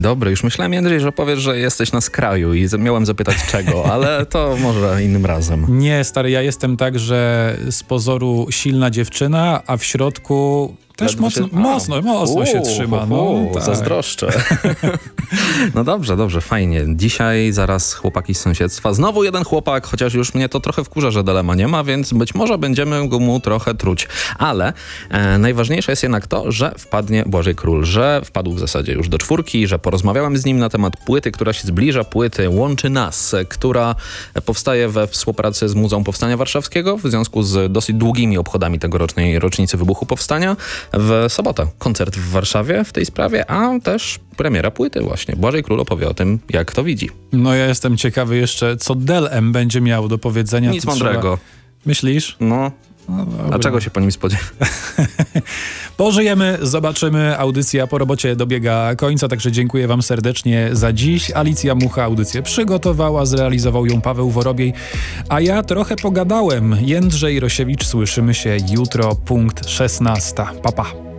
Dobry, już myślałem, Jędrzej, że powiesz, że jesteś na skraju i miałem zapytać czego, ale to może innym razem. Nie, stary, ja jestem tak, że z pozoru silna dziewczyna, a w środku też mocno się trzyma. Tak. Zazdroszczę. No dobrze, fajnie. Dzisiaj zaraz chłopaki z sąsiedztwa. Znowu jeden chłopak, chociaż już mnie to trochę wkurza, że Delema nie ma, więc być może będziemy mu trochę truć. Ale najważniejsze jest jednak to, że wpadnie Błażej Król, że wpadł w zasadzie już do 4, że porozmawiałem z nim na temat płyty, która się zbliża, płyty Łączy Nas, która powstaje we współpracy z Muzeum Powstania Warszawskiego w związku z dosyć długimi obchodami tegorocznej rocznicy wybuchu Powstania. W sobotę koncert w Warszawie w tej sprawie, a też premiera płyty właśnie. Błażej Król opowie o tym, jak to widzi. No ja jestem ciekawy jeszcze, co Del M będzie miał do powiedzenia. Nic mądrego. Myślisz? No. A czego się po nim spodziewa? Pożyjemy, zobaczymy. Audycja po robocie dobiega końca, także dziękuję wam serdecznie za dziś. Alicja Mucha audycję przygotowała, zrealizował ją Paweł Worobiej, a ja trochę pogadałem. Jędrzej Rosiewicz, słyszymy się jutro, punkt 16. Pa, pa.